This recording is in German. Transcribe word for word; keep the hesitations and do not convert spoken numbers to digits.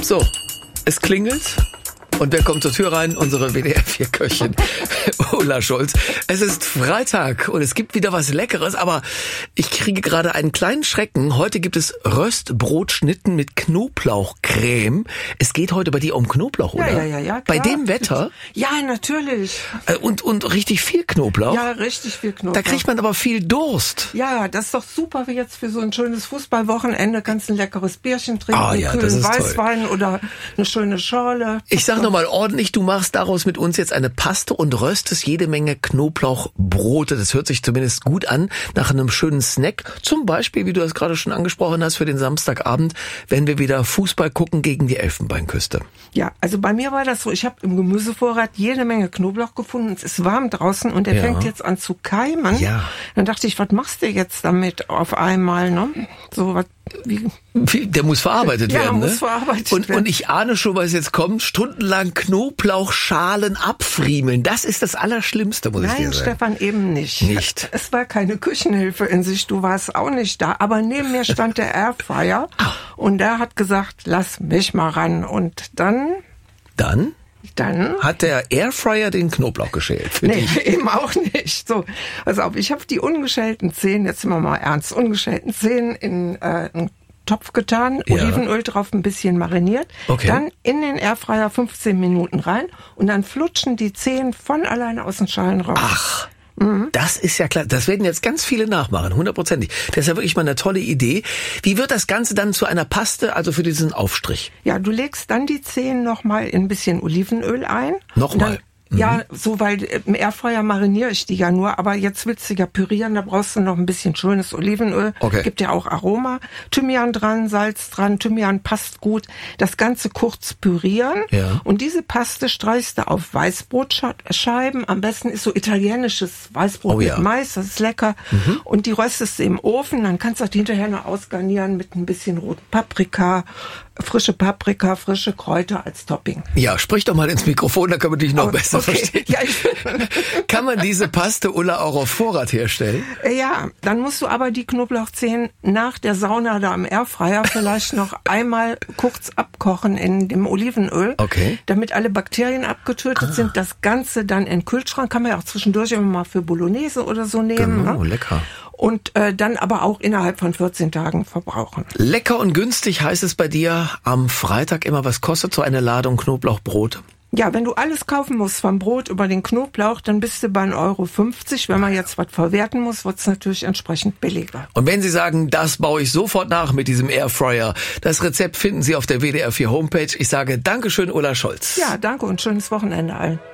So, es klingelt. Und wer kommt zur Tür rein? Unsere W D R vier Köchin, Ulla Scholz. Es ist Freitag und es gibt wieder was Leckeres, aber ich kriege gerade einen kleinen Schrecken. Heute gibt es Röstbrotschnitten mit Knoblauchcreme. Es geht heute bei dir um Knoblauch, oder? Ja, ja, ja, ja, klar. Bei dem Wetter? Ja, natürlich. Und, und richtig viel Knoblauch? Ja, richtig viel Knoblauch. Da kriegt man aber viel Durst. Ja, das ist doch super wie jetzt für so ein schönes Fußballwochenende. Kannst ein leckeres Bierchen trinken, Ah, ja, einen das kühlen ist Weißwein toll. oder eine schöne Schorle. Ich sag nochmal ordentlich, du machst daraus mit uns jetzt eine Paste und röstest jede Menge Knoblauchbrote. Das hört sich zumindest gut an nach einem schönen Snack. Zum Beispiel, wie du das gerade schon angesprochen hast, für den Samstagabend, wenn wir wieder Fußball gucken gegen die Elfenbeinküste. Ja, also bei mir war das so, ich habe im Gemüsevorrat jede Menge Knoblauch gefunden. Es ist warm draußen und der Ja. fängt jetzt an zu keimen. Ja. Dann dachte ich, was machst du jetzt damit auf einmal, ne? So was wie Der muss verarbeitet Ja, werden, muss ne? verarbeitet und, werden. Und ich ahne schon, was jetzt kommt. Stundenlang Knoblauchschalen abfriemeln. Das ist das Allerschlimmste, muss ich dir Nein, sagen. Stefan, eben nicht. Nicht. Es war keine Küchenhilfe in sich, du warst auch nicht da. Aber neben mir stand der Airfryer und der hat gesagt, lass mich mal ran. Und dann, Dann dann... hat der Airfryer den Knoblauch geschält für Nee, dich. eben auch nicht. So, also auf, ich habe die ungeschälten Zehen, jetzt sind wir mal ernst, ungeschälten Zehen in äh, einen Topf getan, Ja. Olivenöl drauf, ein bisschen mariniert, Okay. dann in den Airfryer fünfzehn Minuten rein und dann flutschen die Zehen von alleine aus den Schalen raus. Ach, das ist ja klar. Das werden jetzt ganz viele nachmachen, hundertprozentig. Das ist ja wirklich mal eine tolle Idee. Wie wird das Ganze dann zu einer Paste, also für diesen Aufstrich? Ja, du legst dann die Zehen nochmal in ein bisschen Olivenöl ein. Nochmal? Und dann- Ja, so, weil im Airfryer mariniere ich die ja nur, aber jetzt willst du ja pürieren, da brauchst du noch ein bisschen schönes Olivenöl. Okay. Gibt ja auch Aroma. Thymian dran, Salz dran, Thymian passt gut. Das Ganze kurz pürieren. Ja. Und diese Paste streichst du auf Weißbrotscheiben. Am besten ist so italienisches Weißbrot Oh ja. mit Mais, das ist lecker. Und die röstest du im Ofen, dann kannst du das hinterher noch ausgarnieren mit ein bisschen roten Paprika, frische Paprika, frische Kräuter als Topping. Ja, sprich doch mal ins Mikrofon, da können wir dich noch besser Okay. verstehen. Ja, ich, Kann man diese Paste, Ulla, auch auf Vorrat herstellen? ja, dann musst du aber die Knoblauchzehen nach der Sauna da am Airfryer vielleicht noch einmal kurz abkochen in dem Olivenöl, Okay. damit alle Bakterien abgetötet sind. Das Ganze dann in den Kühlschrank, kann man ja auch zwischendurch immer mal für Bolognese oder so nehmen. Genau, ne? lecker. Und äh, dann aber auch innerhalb von vierzehn Tagen verbrauchen. Lecker und günstig heißt es bei dir am Freitag immer. Was kostet so eine Ladung Knoblauchbrot? Ja, wenn du alles kaufen musst, vom Brot über den Knoblauch, dann bist du bei ein Euro fünfzig. Wenn man jetzt was verwerten muss, wird's natürlich entsprechend billiger. Und wenn Sie sagen, das baue ich sofort nach mit diesem Airfryer, das Rezept finden Sie auf der W D R vier Homepage. Ich sage Dankeschön, Ulla Scholz. Ja, danke und schönes Wochenende allen.